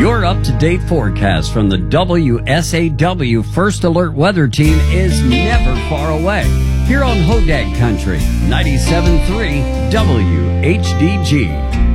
Your up-to-date forecast from the WSAW First Alert Weather Team is never far away. Here on Hodag Country, 97.3 WHDG.